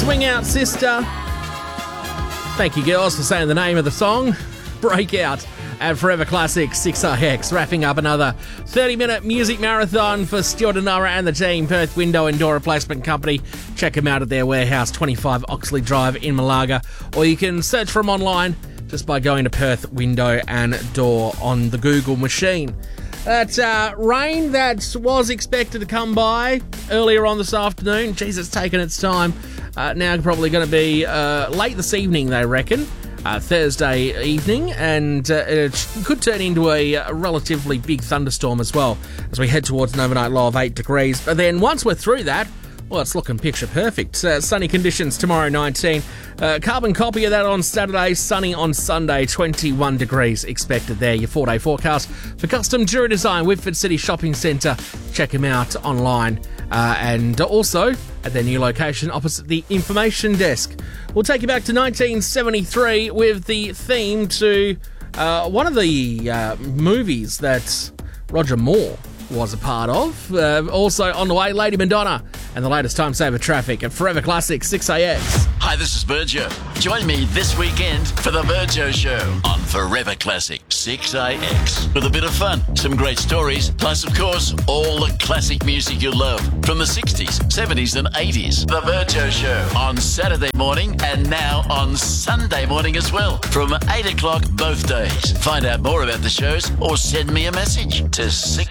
Swing Out Sister. Thank you, girls, for saying the name of the song. Breakout at Forever Classic 6IX, wrapping up another 30-minute music marathon for Stuart and Nora and the team, Perth Window and Door Replacement Company. Check them out at their warehouse, 25 Oxley Drive in Malaga, or you can search for them online just by going to Perth Window and Door on the Google machine. That rain that was expected to come by earlier on this afternoon, geez, it's taken its time. Now probably going to be late this evening, they reckon. Thursday evening, and it could turn into a relatively big thunderstorm as well as we head towards an overnight low of 8 degrees. But then once we're through that, well, it's looking picture perfect. Sunny conditions tomorrow, 19. Carbon copy of that on Saturday. Sunny on Sunday, 21 degrees expected there. Your 4-day forecast for Custom Jewellery Design, Whitford City Shopping Centre. Check them out online. And also at their new location opposite the information desk. We'll take you back to 1973 with the theme to one of the movies that Roger Moore was a part of. Also on the way, Lady Madonna and the latest Time Saver Traffic at Forever Classic 6AX. Hi, this is Virgio. Join me this weekend for the Virgio Show on Forever Classic 6AX. With a bit of fun, some great stories, plus, of course, all the classic music you love from the 60s, 70s and 80s. The Virgio Show on Saturday morning and now on Sunday morning as well from 8 o'clock both days. Find out more about the shows or send me a message to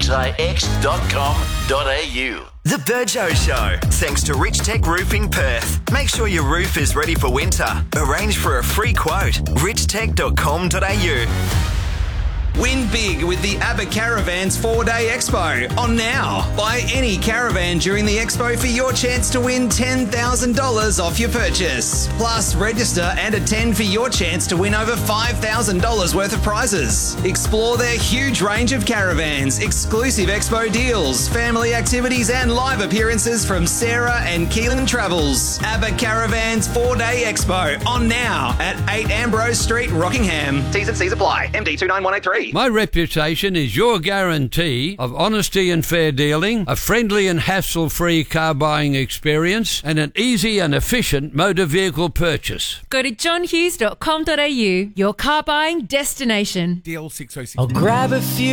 6ix.com.au. The Virgio Show, thanks to Rich Tech Roofing Perth. Make sure your roof is ready for winter. Arrange for a free quote. richtech.com.au. Win big with the ABBA Caravans 4-Day Expo on now. Buy any caravan during the expo for your chance to win $10,000 off your purchase. Plus, register and attend for your chance to win over $5,000 worth of prizes. Explore their huge range of caravans, exclusive expo deals, family activities and live appearances from Sarah and Keelan Travels. ABBA Caravans 4-Day Expo on now at 8 Ambrose Street, Rockingham. T's and C's apply. MD 29183. My reputation is your guarantee of honesty and fair dealing, a friendly and hassle-free car buying experience, and an easy and efficient motor vehicle purchase. Go to johnhughes.com.au, your car buying destination. DL606. I'll grab a few